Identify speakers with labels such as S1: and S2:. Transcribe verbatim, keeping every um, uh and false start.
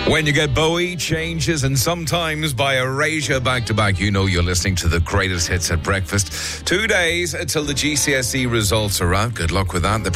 S1: When you get Bowie, Changes, and sometimes by Erasure back-to-back, you know you're listening to the greatest hits at breakfast. Two days until the G C S E results are out. Good luck with that. The